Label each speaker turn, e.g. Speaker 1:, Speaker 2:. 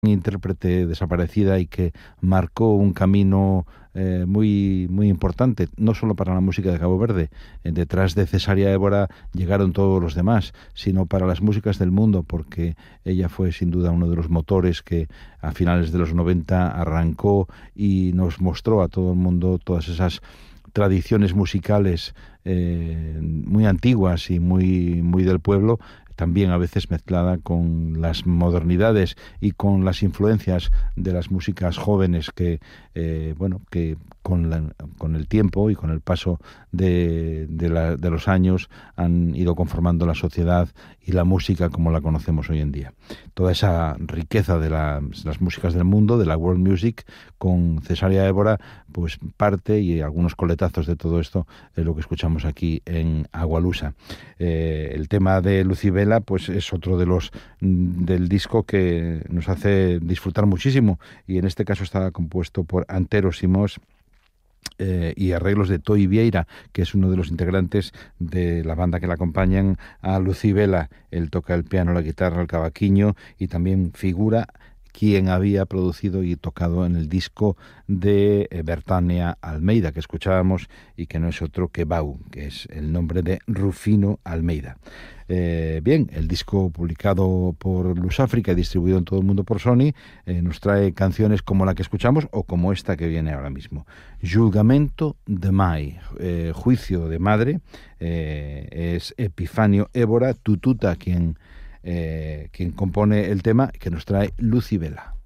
Speaker 1: intérprete desaparecida y que marcó un camino muy muy importante, no solo para la música de Cabo Verde. Detrás de Cesárea Évora llegaron todos los demás, sino para las músicas del mundo, porque ella fue sin duda uno de los motores que a finales de los 90 arrancó y nos mostró a todo el mundo todas esas tradiciones musicales muy antiguas y muy del pueblo, también a veces mezclada con las modernidades y con las influencias de las músicas jóvenes que con el tiempo y con el paso de los años han ido conformando la sociedad y la música como la conocemos hoy en día. Toda esa riqueza de las músicas del mundo, de la world music, con Cesárea Évora, pues parte, y algunos coletazos de todo esto es lo que escuchamos aquí en Agualusa. El tema de Lucibela pues es otro de los del disco que nos hace disfrutar muchísimo, y en este caso está compuesto por Antero Simós y arreglos de Toi Vieira, que es uno de los integrantes de la banda que la acompañan a Lucibela. Él toca el piano, la guitarra, el cavaquinho, y también figura quien había producido y tocado en el disco de Bertania Almeida, que escuchábamos, y que no es otro que Bau, que es el nombre de Rufino Almeida. Bien, el disco publicado por Luz África y distribuido en todo el mundo por Sony nos trae canciones como la que escuchamos o como esta que viene ahora mismo. Julgamento de Mai, Juicio de Madre, es Epifanio Évora Tututa quien compone el tema, que nos trae Lucibela.